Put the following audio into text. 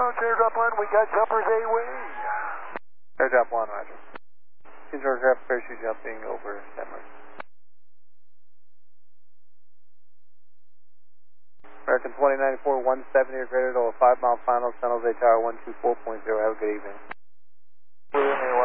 approach, airdrop line, we got jumpers A-way. Airdrop 1, roger. Future aircraft parachute jumping over Denmark. American 2094, 170 or greater to a 5-mile final, San Jose Tower 124.0. Have a good evening. Good evening,